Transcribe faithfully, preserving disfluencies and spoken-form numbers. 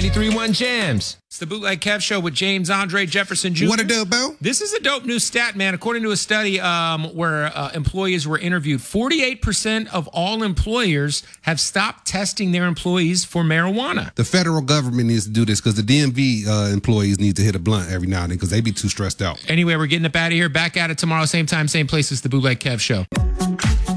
ninety-three point one Jams. It's the Bootleg Kev Show with James Andre Jefferson Junior What a do, Bo? This is a dope new stat, man. According to a study um, where uh, employees were interviewed, forty-eight percent of all employers have stopped testing their employees for marijuana. The federal government needs to do this because the D M V uh, employees need to hit a blunt every now and then because they be too stressed out. Anyway, we're getting up out of here. Back at it tomorrow, same time, same place. It's the Bootleg Kev Show.